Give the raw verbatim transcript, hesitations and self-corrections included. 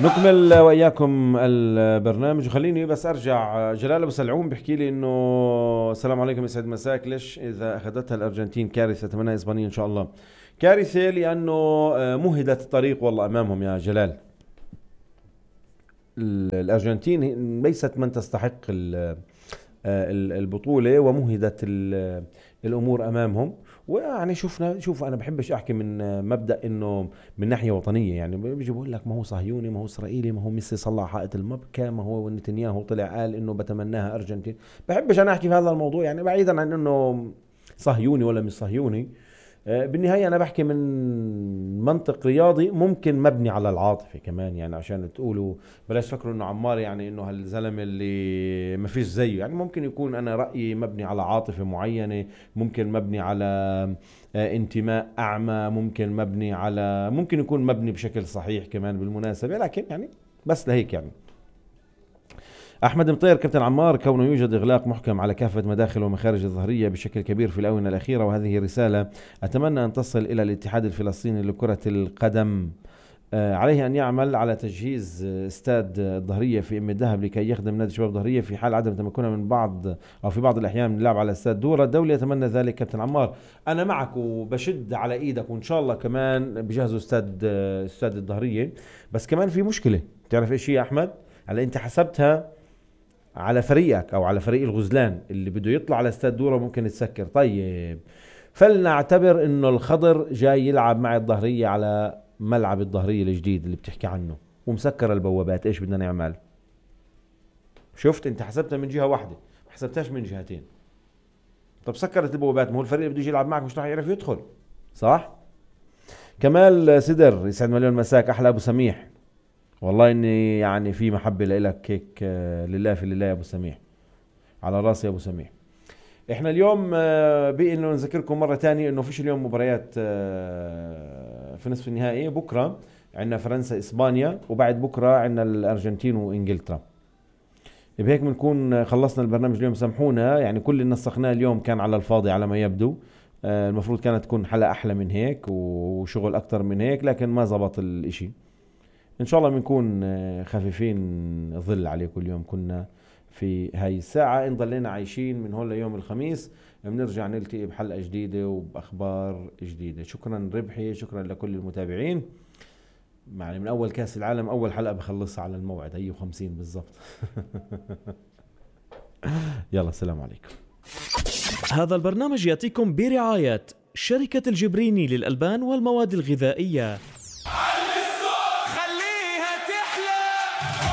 نكمل وإياكم البرنامج. وخليني بس أرجع، جلال أبو سلعوم بيحكي لي إنه السلام عليكم يسعد مساك، ليش إذا أخذتها الأرجنتين كارثة؟ أتمنى إسبانيا إن شاء الله. كارثة لأنه مهدت الطريق والله أمامهم يا جلال. الأرجنتين ليست من تستحق البطولة ومهدت الأمور أمامهم. ويعني شوفنا شوف أنا بحبش أحكي من مبدأ إنه من ناحية وطنية، يعني بيجي بقول لك ما هو صهيوني، ما هو إسرائيلي، ما هو ميسي صلح حائط المبكى، ما هو نتنياهو طلع قال إنه بتمناها أرجنتين. بحبش أنا أحكي في هذا الموضوع، يعني بعيدا عن إنه صهيوني ولا مش صهيوني. بالنهاية أنا بحكي من منطق رياضي ممكن مبني على العاطفة كمان، يعني عشان تقولوا بلاش فكروا إنه عمار يعني إنه هالزلمة اللي ما فيش زيه. يعني ممكن يكون أنا رأيي مبني على عاطفة معينة، ممكن مبني على انتماء أعمى، ممكن مبني على ممكن يكون مبني بشكل صحيح كمان بالمناسبة، لكن يعني بس لهيك. يعني أحمد مطير كابتن عمار، كونه يوجد إغلاق محكم على كافة مداخل ومخارج الظهرية بشكل كبير في الآونة الأخيرة، وهذه رسالة أتمنى أن تصل إلى الاتحاد الفلسطيني لكرة القدم. آه عليه أن يعمل على تجهيز استاد الظهرية في أم الذهب لكي يخدم نادي شباب الظهرية في حال عدم تمكنه من بعض أو في بعض الأحيان من اللعب على استاد دورة الدولي. أتمنى ذلك كابتن عمار. أنا معك وبشد على إيدك، وإن شاء الله كمان بجهزوا استاد استاد الظهرية. بس كمان في مشكلة، تعرف إيش هي يا أحمد؟ على أنت حسبتها على فريقك او على فريق الغزلان اللي بده يطلع على استاد دورة ممكن يتسكر. طيب فلنعتبر انه الخضر جاي يلعب مع الظهرية على ملعب الظهرية الجديد اللي بتحكي عنه ومسكر البوابات، ايش بدنا نعمل؟ شفت انت حسبتها من جهة واحدة، ما حسبتهاش من جهتين. طب سكرت البوابات، ما هو الفريق اللي بده يجي يلعب معك مش راح يعرف يدخل، صح؟ كمال سدر يسعد مليون مساك، احلى ابو سميح. والله اني يعني في محبة لك هيك، لله في لله يا ابو سميح، على راسي يا ابو سميح. احنا اليوم بقي انه نذكركم مرة تانية انه فيش اليوم مباريات في نصف النهائي. بكرة عندنا فرنسا اسبانيا، وبعد بكرة عندنا الارجنتين وانجلترا. بهيك بنكون خلصنا البرنامج اليوم. سامحونا يعني كل اللي نسقناه اليوم كان على الفاضي على ما يبدو. المفروض كانت تكون حلقة احلى من هيك وشغل اكتر من هيك، لكن ما زبط الاشي. ان شاء الله بنكون خفيفين ظل عليكم اليوم. كنا في هاي الساعة ان ضلينا عايشين من هون ليوم الخميس بنرجع نلتقي بحلقة جديدة وبأخبار جديدة. شكرا ربحي، شكرا لكل المتابعين. يعني من اول كاس العالم اول حلقة بخلصها على الموعد، هي وخمسين بالضبط. يلا السلام عليكم. هذا البرنامج يأتيكم برعاية شركة الجبريني للألبان والمواد الغذائية. خليها تحلى.